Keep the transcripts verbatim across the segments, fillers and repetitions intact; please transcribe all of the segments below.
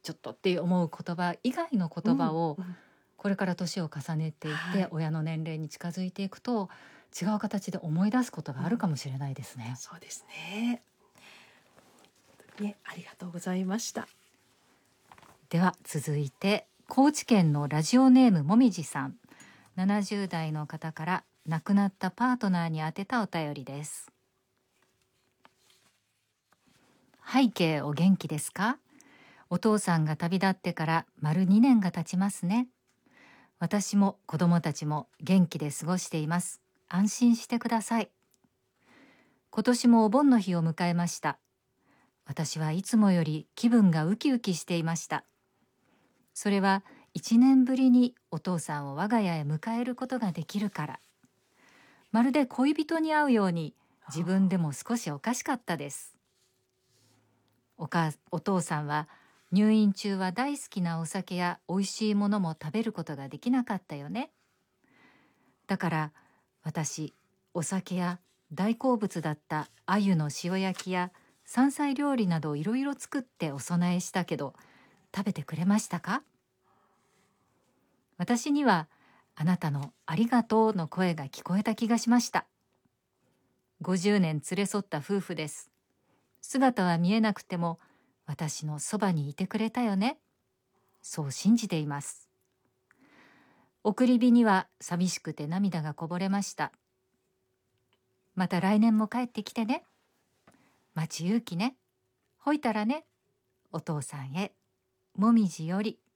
ちょっとって思う言葉以外の言葉を、 うんうんこれから年を重ねていって、 はい、 親の年齢に近づいていくと違う形で思い出すことがあるかもしれないですね。 そうですね。ね、ありがとうございました。 では続いて高知県のラジオネームもみじさん、ななじゅう代の方から亡くなったパートナーに宛てたお便りです。背景お元気ですか？お父さんが旅立ってから丸にねんが経ちますね。私も子供たちも元気で過ごしています。安心してください。今年もお盆の日を迎えました。私はいつもより気分がウキウキしていました。それはいちねんぶりにお父さんを我が家へ迎えることができるから。まるで恋人に会うように自分でも少しおかしかったです。おかお父さんは入院中は大好きなお酒やおいしいものも食べることができなかったよね。だから私、お酒や大好物だった鮎の塩焼きや山菜料理などいろいろ作ってお供えしたけど、食べてくれましたか？私にはあなたのありがとうの声が聞こえた気がしました。ごじゅうねん連れ添った夫婦です。姿は見えなくても私のそばにいてくれたよね。そう信じています。送り火には寂しくて涙がこぼれました。また来年も帰ってきてね。町ゆうきね。ほいたらね。お父さんへ。もみじより。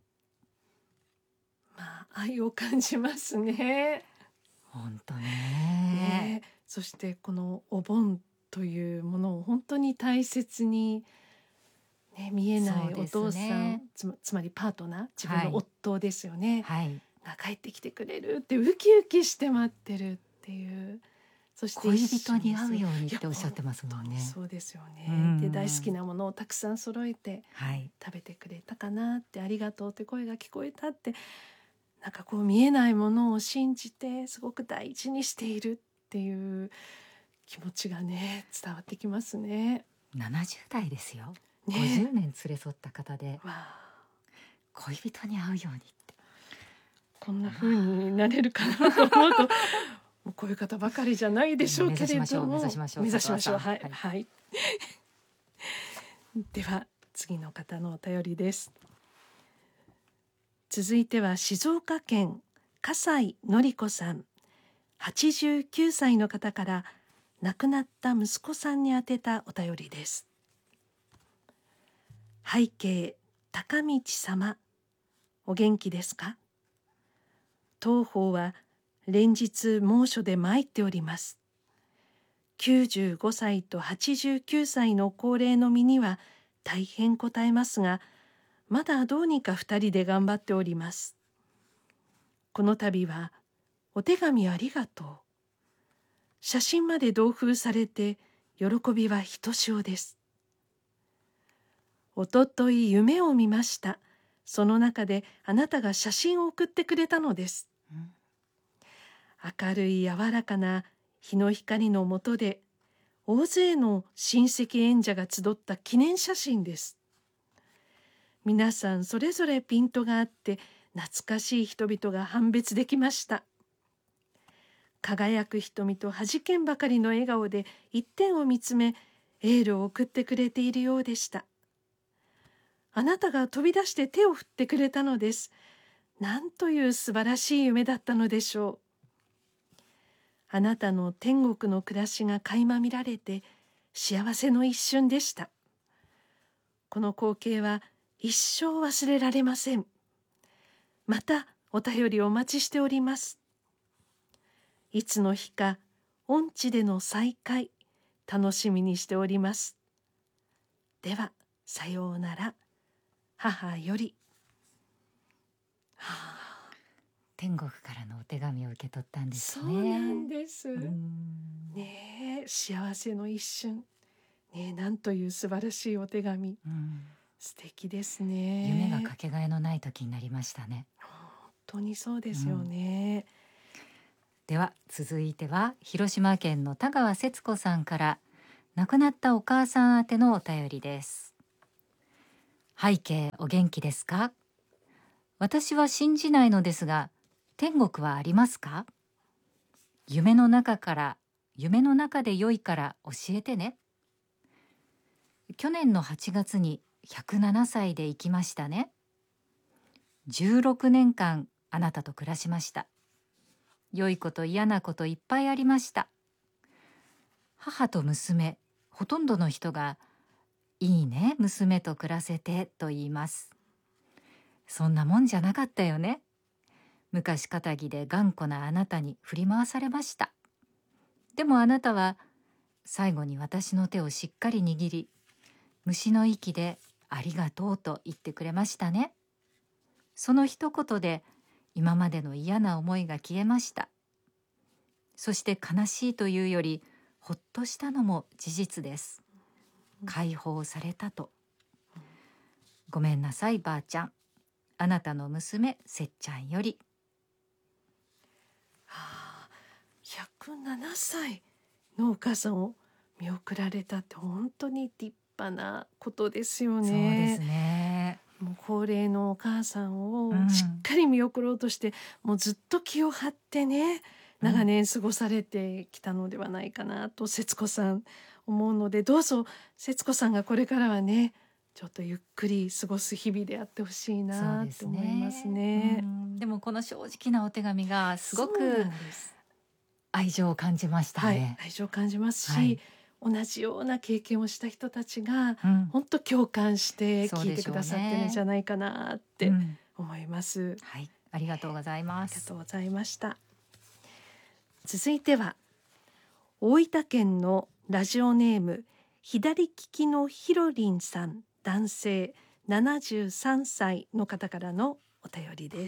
まあ、愛を感じますね。 ほんとね。 ね、そしてこのお盆というものを本当に大切に、ね、見えないお父さん、 ね、 つま、つまりパートナー、自分の夫ですよね、 はい、 が帰ってきてくれるってウキウキして待ってるっていう。そして恋人に会うようにっておっしゃってますもんね。 そうですよね。で、大好きなものをたくさん揃えて、 はい、 食べてくれたかなって、ありがとうって声が聞こえたって、なんかこう見えないものを信じてすごく大事にしているっていう気持ちがね伝わってきますね。 ななじゅう代ですよ、 ね、 ごじゅうねん連れ添った方でわ恋人に会うようにって、 こんな風になれるかなと思うともうこういう方ばかりじゃないでしょうけれども、 目指しましょう目指しましょう目指しましょう。はい、 はい、 はい、では次の方のお便りです。続いては静岡県笠井典子さん、はちじゅうきゅうさいの方から亡くなった息子さんに宛てたお便りです。背景高道様、お元気ですか？当方は連日猛暑で参っております。きゅうじゅうごさいとはちじゅうきゅうさいの高齢の身には大変こたえますが、まだどうにか二人で頑張っております。この度はお手紙ありがとう。写真まで同封されて喜びはひとしおです。おととい夢を見ました。その中であなたが写真を送ってくれたのです。うん、明るい柔らかな日の光の下で大勢の親戚縁者が集った記念写真です。皆さんそれぞれピントがあって懐かしい人々が判別できました。輝く瞳とはじけんばかりの笑顔で一点を見つめエールを送ってくれているようでした。あなたが飛び出して手を振ってくれたのです。なんという素晴らしい夢だったのでしょう。あなたの天国の暮らしが垣間見られて幸せの一瞬でした。この光景は一生忘れられません。またお便りお待ちしております。いつの日か御地での再会楽しみにしております。ではさようなら、母より。はあ、 天国からのお手紙を受け取ったんですね。 そうなんです。 うんねえ、幸せの一瞬。ねえ、なんという素晴らしいお手紙。うん、素敵ですね。 夢がかけがえのない時になりましたね。 本当にそうですよね。うん、 では続いては広島県の田川節子さんから亡くなったお母さん宛てのお便りです。 背景お元気ですか？私は信じないのですが、天国はありますか？夢の中から夢の中で良いから教えてね。去年のはちがつにひゃくななさいで生きましたね。じゅうろくねんかんあなたと暮らしました。良いこと嫌なこといっぱいありました。母と娘、ほとんどの人がいいね娘と暮らせてと言います。そんなもんじゃなかったよね。昔かたぎで頑固なあなたに振り回されました。でもあなたは最後に私の手をしっかり握り、虫の息でありがとうと言ってくれましたね。その一言で今までの嫌な思いが消えました。そして悲しいというよりほっとしたのも事実です。解放されたと。ごめんなさいばあちゃん。あなたの娘せっちゃんより。 はあ、ひゃくななさいのお母さんを見送られたって本当に立派なことですよね。 そうですね。 もう高齢のお母さんうんをしっかり見送ろうとして、もうずっと気を張ってね長年過ごされてきたのではないかなと節子さん思うので、どうぞ節子さんがこれからはねちょっとゆっくり過ごす日々であってほしいなと思いますね。 うん、でもこの正直なお手紙がすごそうくなんです愛情を感じましたはい、 ね。 愛情を感じますし、 はい同じような経験をした人たちがうん本当共感してそうでしょうね聞いてくださってるんじゃないかなってうん思います。 はい、ありがとうございまありがす。 とうございました。続いては大分県のラジオネーム左利きのひろりんさん、男性ななじゅうさんさいの方からのお便りです。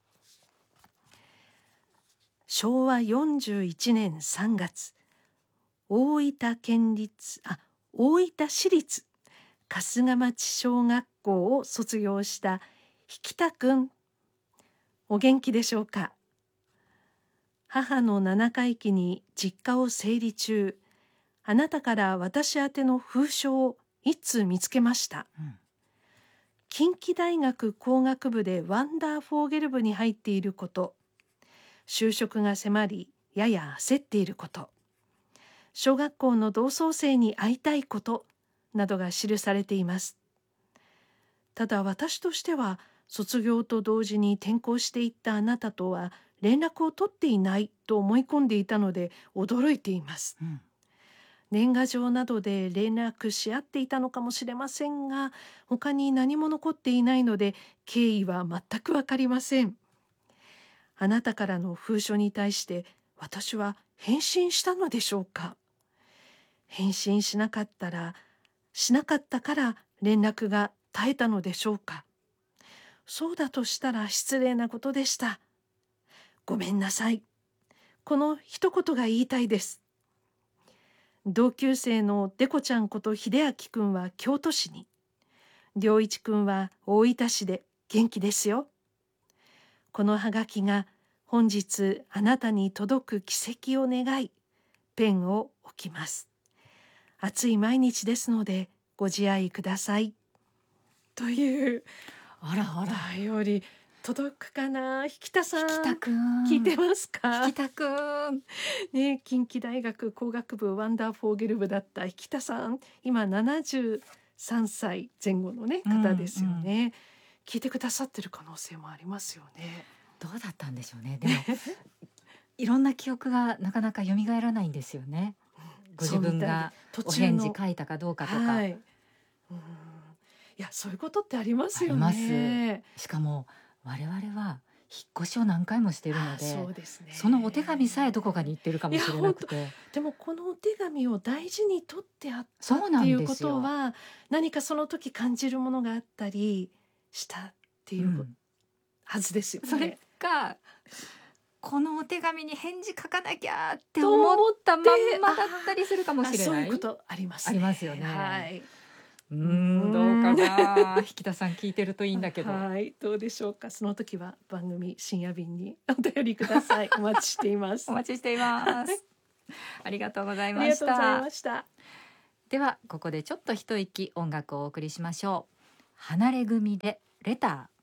しょうわよんじゅういちねんさんがつ、大分県立あ大分市立春日町小学校を卒業した引田くん、お元気でしょうか。母の七回忌に実家を整理中、あなたから私宛ての封書を一通見つけました。 うん近畿大学工学部でワンダーフォーゲル部に入っていること、就職が迫りやや焦っていること、小学校の同窓生に会いたいことなどが記されています。ただ私としては卒業と同時に転校していったあなたとは連絡を取っていないと思い込んでいたので驚いています。 うん年賀状などで連絡し合っていたのかもしれませんが、他に何も残っていないので経緯は全くわかりません。あなたからの封書に対して私は返信したのでしょうか。返信しなかったらしなかったから連絡が絶えたのでしょうか。そうだとしたら失礼なことでした。ごめんなさい。この一言が言いたいです。同級生のデコちゃんこと秀明くんは京都市に、良一くんは大分市で元気ですよ。このハガキが本日あなたに届く奇跡を願い、ペンを置きます。暑い毎日ですのでご自愛ください。というあらあら、 お便り届くかな。引田さん引田くん聞いてますか。 引田くんね、近畿大学工学部ワンダーフォーゲル部だった引田さん、今ななじゅうさんさいぜん後の、ね、方ですよね、うんうん、聞いてくださってる可能性もありますよね。 どうだったんでしょうね。でもいろんな記憶がなかなか蘇らないんですよね、うん、ご自分がお返事書いたかどうかとか、はい、うん、 いやそういうことってありますよね。 しかも我々は引っ越しを何回もしているので、 そうですね、 そのお手紙さえどこかに行ってるかもしれなくて、 でもこのお手紙を大事に取ってあったっていうことは何かその時感じるものがあったりしたっていう、うん、はずですよね。 それかこのお手紙に返事書かなきゃって思ったまんまだったりするかもしれない。 そういうことありますね。 ありますよね。 はい。 うーん、どうかな。引田さん聞いてるといいんだけど。 はい、どうでしょうか。その時は番組深夜便にお便りください。お待ちしています。 お待ちしています。ありがとうございました。 ありがとうございました。 ではここでちょっと一息音楽をお送りしましょう。 離れ組でレタ